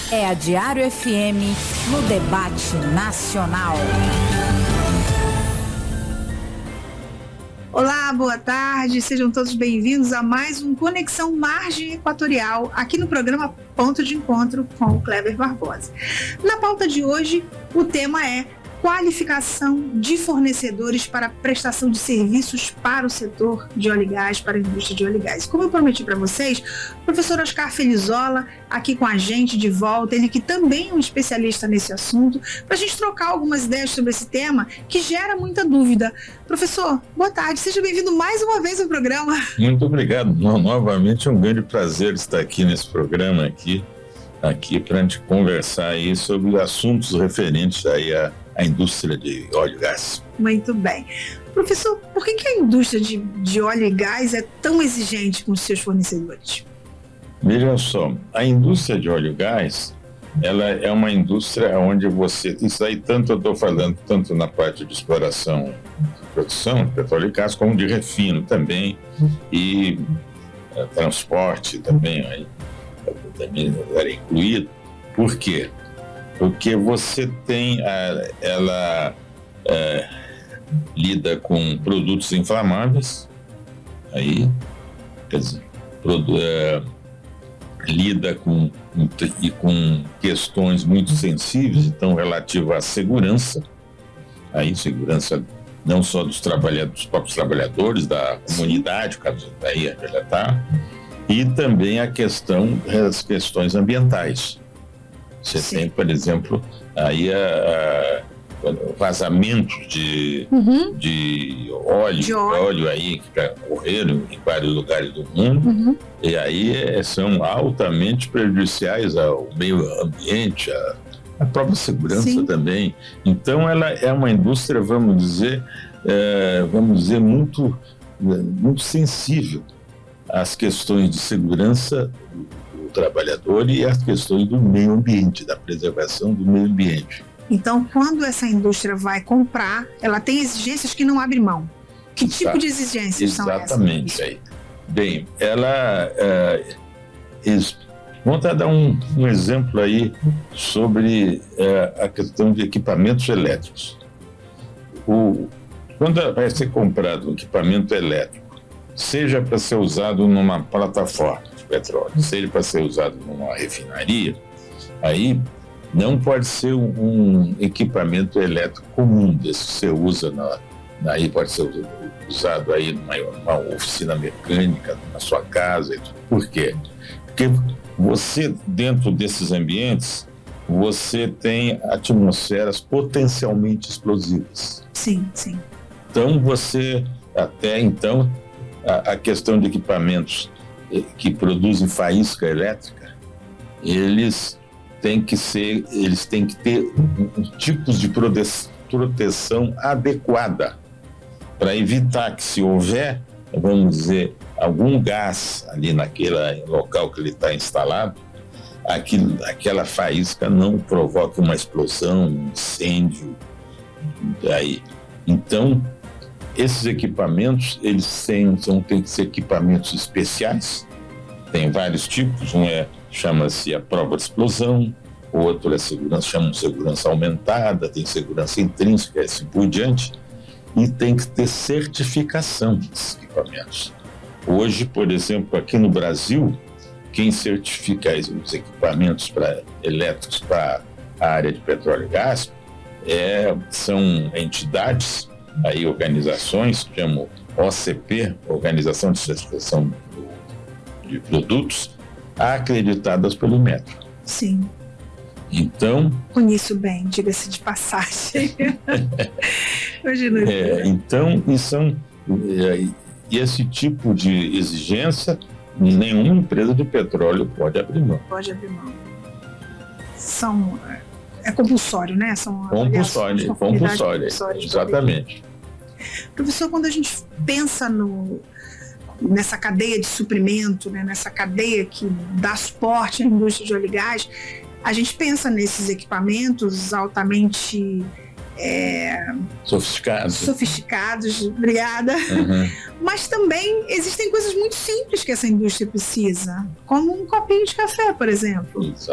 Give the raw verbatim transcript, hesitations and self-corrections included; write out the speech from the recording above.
é a Diário F M no debate nacional. Olá, boa tarde, sejam todos bem-vindos a mais um Conexão Margem Equatorial, aqui no programa Ponto de Encontro com o Cleber Barbosa. Na pauta de hoje, o tema é qualificação de fornecedores para prestação de serviços para o setor de óleo e gás, para a indústria de óleo e gás. Como eu prometi para vocês, o professor Oscar Felizola aqui com a gente de volta, ele que também é um especialista nesse assunto, para a gente trocar algumas ideias sobre esse tema que gera muita dúvida. Professor, boa tarde, seja bem-vindo mais uma vez ao programa. Muito obrigado. No, novamente é um grande prazer estar aqui nesse programa aqui, aqui para a gente conversar aí sobre assuntos referentes aí a a indústria de óleo e gás. Muito bem. Professor, por que, que a indústria de, de óleo e gás é tão exigente com os seus fornecedores? Veja só, a indústria de óleo e gás, ela é uma indústria onde você, isso aí tanto eu estou falando, tanto na parte de exploração de produção de petróleo e gás, como de refino também, e é, transporte também, aí, também era incluído. Por quê? Porque você tem, a, ela é, lida com produtos inflamáveis, aí, quer dizer, produ, é, lida com, e com questões muito sensíveis, então, relativas à segurança, aí, segurança não só dos, trabalhadores, dos próprios trabalhadores, da comunidade, caso daí ela está, e também a questão, as questões ambientais. Você Sim. tem, por exemplo, aí a, a vazamento de, uhum. de, óleo, de óleo, óleo aí que ocorreram em vários lugares do mundo, uhum. e aí é, são altamente prejudiciais ao meio ambiente, à, à própria segurança Sim. também. Então ela é uma indústria, vamos dizer, é, vamos dizer muito, muito sensível às questões de segurança trabalhador e as questões do meio ambiente, da preservação do meio ambiente. Então, quando essa indústria vai comprar, ela tem exigências que não abre mão. Que Exato. tipo de exigências são essas? Exatamente. Aí. Bem, ela... É, isso. Vamos dar um, um exemplo aí sobre é, a questão de equipamentos elétricos. O, quando vai ser comprado um equipamento elétrico, seja para ser usado numa plataforma, petróleo, seja para ser usado numa refinaria, aí não pode ser um, um equipamento elétrico comum, desse que você usa, na, na, aí pode ser usado aí numa, numa oficina mecânica, na sua casa. Por quê? Porque você, dentro desses ambientes, você tem atmosferas potencialmente explosivas. Sim, sim. Então, você, até então, a, a questão de equipamentos que produzem faísca elétrica, eles têm que ser, eles têm que ter um, um tipos de prote- proteção adequada para evitar que, se houver, vamos dizer, algum gás ali naquele local que ele está instalado, aquilo, aquela faísca não provoque uma explosão, um incêndio. Daí. Então, esses equipamentos, eles têm, são, têm que ser equipamentos especiais, tem vários tipos, um é, chama-se a prova de explosão, o outro é segurança, chama de segurança aumentada, tem segurança intrínseca, e assim por diante, e tem que ter certificação desses equipamentos. Hoje, por exemplo, aqui no Brasil, quem certifica os equipamentos pra, elétricos para a área de petróleo e gás é, são entidades, aí organizações que chamam O C P, Organização de Certificação de Produtos, acreditadas pelo Metro. Sim. Então... Conheço bem, diga-se de passagem. Imagina. É, então, e são, é, esse tipo de exigência, nenhuma empresa de petróleo pode abrir mão. Pode abrir mão. São... É compulsório, né? São compulsório, compulsório, exatamente. Professor, quando a gente pensa no, nessa cadeia de suprimento, né, nessa cadeia que dá suporte à indústria de óleo e gás, a gente pensa nesses equipamentos altamente é, sofisticados. sofisticados, obrigada. Uhum. Mas também existem coisas muito simples que essa indústria precisa, como um copinho de café, por exemplo.